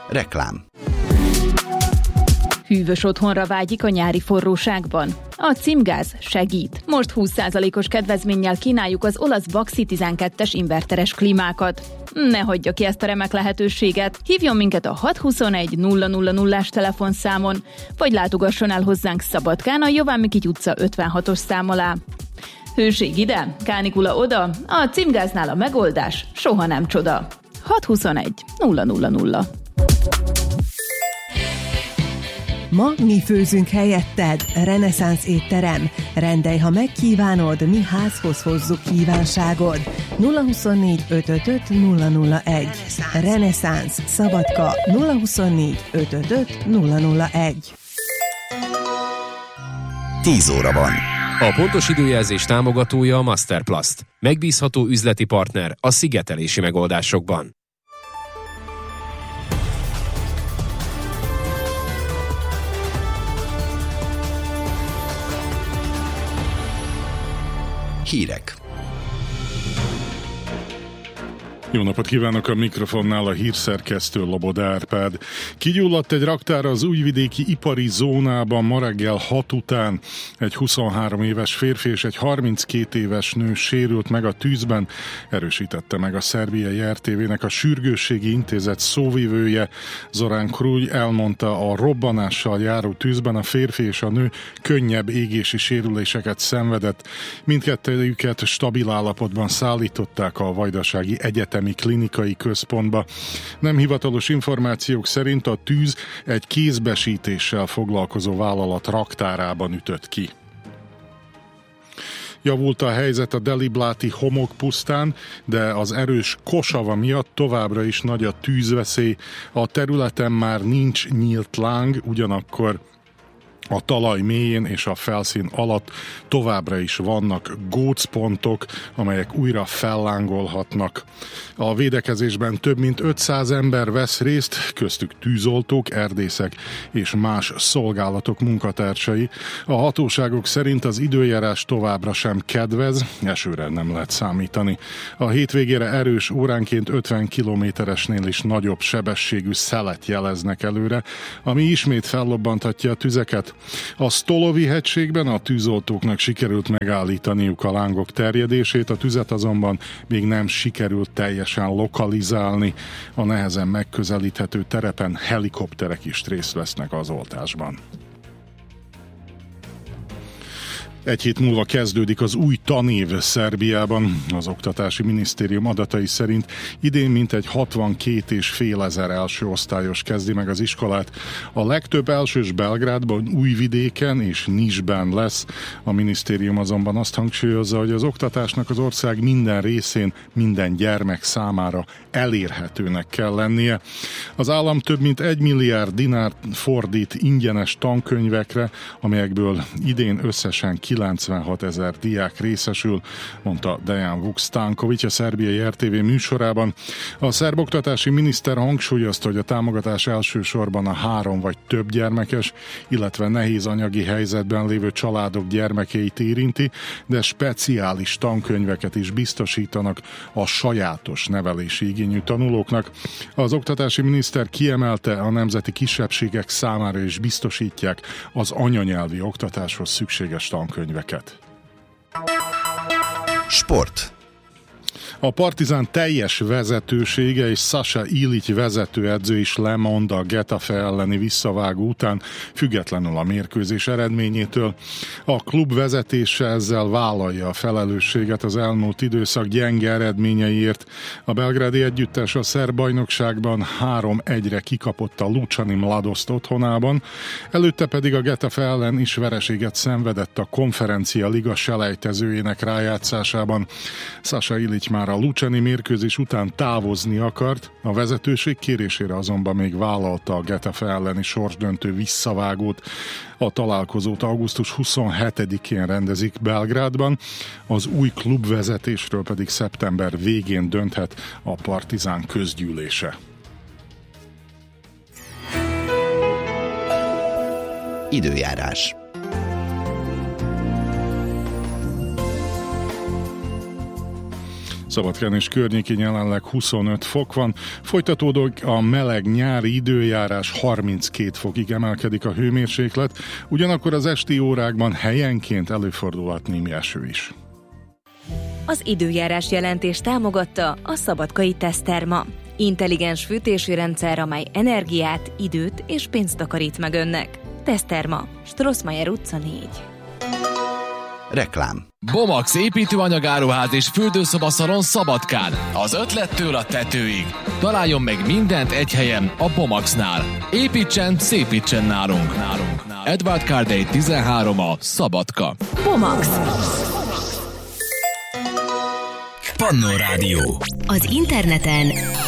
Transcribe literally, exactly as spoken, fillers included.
Reklám. Hűvös otthonra vágyik a nyári forróságban? A Cimgáz segít. Most húsz százalékos kedvezménnyel kínáljuk az olasz Baxi tizenkettes inverteres klímákat. Ne hagyja ki ezt a remek lehetőséget. Hívjon minket a hat huszonegy nulla nulla nullás telefonszámon, vagy látogasson el hozzánk Szabadkán a Jován Mikity utca ötvenhatos szám alá. Hőség ide, kánikula oda, a Cimgáznál a megoldás soha nem csoda. hat huszonegy nulla nulla nulla. Ma mi főzünk helyetted, Reneszánsz étterem. Rendelj, ha megkívánod, mi házhoz hozzuk kívánságod. nulla huszonnégy ötvenöt nulla nulla egy. Reneszánsz, Szabadka, nulla huszonnégy ötvenöt nulla nulla egy. tíz óra van. A pontos időjelzés támogatója a Masterplast. Megbízható üzleti partner a szigetelési megoldásokban. Hírek. Jó napot kívánok, a mikrofonnál a hírszerkesztő Lobod Árpád. Kigyulladt egy raktár az újvidéki ipari zónában ma reggel hat után. Egy huszonhárom éves férfi és egy harminckét éves nő sérült meg a tűzben, erősítette meg a szerbiai er té vének a sürgősségi intézet szóvivője. Zorán Krúj elmondta, a robbanással járó tűzben a férfi és a nő könnyebb égési sérüléseket szenvedett. Mindkettőjüket stabil állapotban szállították a Vajdasági Egyetem klinikai központba. Nem hivatalos információk szerint a tűz egy kézbesítéssel foglalkozó vállalat raktárában ütött ki. Javult a helyzet a Delibláti homokpusztán, de az erős kosava miatt továbbra is nagy a tűzveszély. A területen már nincs nyílt láng, ugyanakkor a talaj mélyén és a felszín alatt továbbra is vannak gócpontok, amelyek újra fellángolhatnak. A védekezésben több mint ötszáz ember vesz részt, köztük tűzoltók, erdészek és más szolgálatok munkatársai. A hatóságok szerint az időjárás továbbra sem kedvez, esőre nem lehet számítani. A hétvégére erős, óránként ötven kilométeresnél is nagyobb sebességű szelet jeleznek előre, ami ismét fellobbanthatja a tüzeket. A Stolovi hegységben a tűzoltóknak sikerült megállítaniuk a lángok terjedését, a tüzet azonban még nem sikerült teljesen lokalizálni. A nehezen megközelíthető terepen helikopterek is részt vesznek az oltásban. Egy hét múlva kezdődik az új tanév Szerbiában. Az Oktatási Minisztérium adatai szerint idén mintegy hatvankét és fél ezer első osztályos kezdi meg az iskolát. A legtöbb elsős Belgrádban, Újvidéken és Nisben lesz. A minisztérium azonban azt hangsúlyozza, hogy az oktatásnak az ország minden részén, minden gyermek számára elérhetőnek kell lennie. Az állam több mint egy milliárd dinárt fordít ingyenes tankönyvekre, amelyekből idén összesen kilencvenhat ezer diák részesül, mondta Dejan Vukstanković a szerbiai er té vé műsorában. A szerb oktatási miniszter hangsúlyozta, hogy a támogatás elsősorban a három vagy több gyermekes, illetve nehéz anyagi helyzetben lévő családok gyermekeit érinti, de speciális tankönyveket is biztosítanak a sajátos nevelési igényű tanulóknak. Az oktatási miniszter kiemelte, a nemzeti kisebbségek számára is biztosítják az anyanyelvi oktatáshoz szükséges tankönyveket. Sport. A Partizán teljes vezetősége és Sasa Ilić vezetőedző is lemond a Getafe elleni visszavágó után, függetlenül a mérkőzés eredményétől. A klub vezetése ezzel vállalja a felelősséget az elmúlt időszak gyenge eredményeiért. A belgrádi együttes a szerb bajnokságban három egyre kikapott a Lučani Mladost otthonában, előtte pedig a Getafe ellen is vereséget szenvedett a Konferencia Liga selejtezőjének rájátszásában. Sasa Ilić már a Lučani mérkőzés után távozni akart, a vezetőség kérésére azonban még vállalta a Getafe elleni sorsdöntő visszavágót. A találkozót augusztus huszonhetedikén rendezik Belgrádban, az új klubvezetésről pedig szeptember végén dönthet a Partizán közgyűlése. Időjárás. Szabadkán és környékén jelenleg huszonöt fok van. Folytatódik a meleg nyári időjárás, harminckét fokig emelkedik a hőmérséklet, ugyanakkor az esti órákban helyenként előfordulhat némi eső is. Az időjárás jelentés támogatta a Szabadkai Teszterma. Intelligens fűtési rendszer, amely energiát, időt és pénzt takarít meg önnek. Teszterma, Strossmayer utca négy. Reklám. Bomax építőanyagáruház és fürdőszobaszalon Szabadkán. Az ötlettől a tetőig. Találjon meg mindent egy helyen, a Bomaxnál. Építsen, szépítsen nálunk. nálunk. Edward Cardey tizenhárom a Szabadka. Bomax. Pannó Rádió. Az interneten